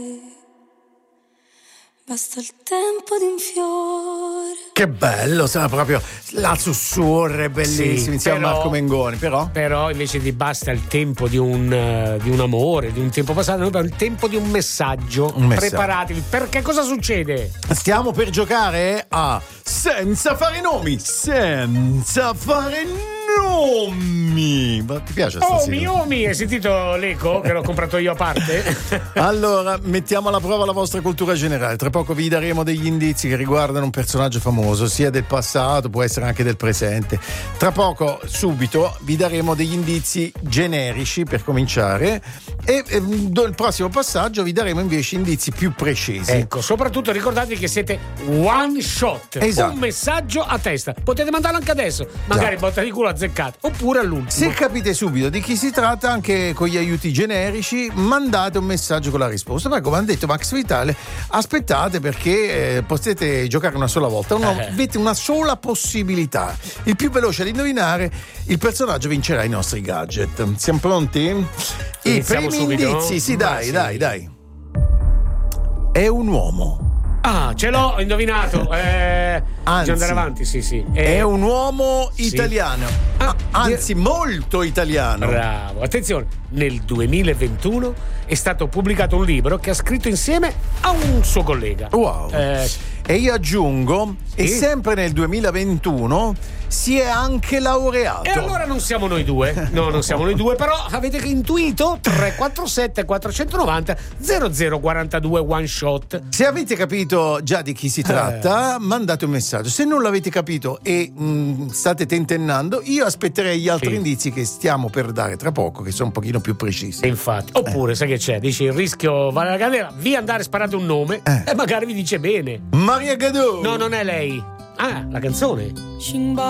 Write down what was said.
Basta il tempo di un fiore. Che bello, sarà proprio la sussurra, è bellissimo. Sì, insieme a Marco Mengoni, però invece di basta il tempo di un amore, di un tempo passato, noi abbiamo il tempo di un messaggio. Preparatevi, perché cosa succede? Stiamo per giocare a Senza fare nomi. Ma ti piace stasera? Omi, hai sentito l'eco che l'ho comprato io a parte? Allora, mettiamo alla prova la vostra cultura generale. Tra poco vi daremo degli indizi che riguardano un personaggio famoso, sia del passato, può essere anche del presente. Tra poco, subito, vi daremo degli indizi generici per cominciare e il prossimo passaggio vi daremo invece indizi più precisi. Ecco, soprattutto ricordatevi che siete one shot. Esatto. Un messaggio a testa. Potete mandarlo anche adesso, magari botta di culo azzeccato, oppure all'ultimo. Se capite subito di chi si tratta, anche con gli aiuti generici, mandate un messaggio con la risposta. Poi, come ha detto Max Vitale, aspettate, perché potete giocare una sola volta, avete una sola possibilità. Il più veloce ad indovinare il personaggio vincerà i nostri gadget. Siamo pronti? I primi indizi, sì, dai. È un uomo. Ah, ce l'ho, ho indovinato. Bisogna andare avanti, sì. È un uomo italiano. Anzi, molto italiano. Bravo. Attenzione, nel 2021 è stato pubblicato un libro che ha scritto insieme a un suo collega. Wow. E io aggiungo, e sempre nel 2021 si è anche laureato. E allora non siamo noi due. No, non siamo noi due, però avete intuito? 347 490 0042 one shot. Se avete capito già di chi si tratta, mandate un messaggio. Se non l'avete capito e state tentennando, io aspetterei gli altri indizi che stiamo per dare tra poco, che sono un pochino più precisi. Infatti. Oppure, sai che c'è? Dici, il rischio vale la candela, via andare, sparate un nome e magari vi dice bene. Maria Gadot. No, non è lei. Ah, la canzone.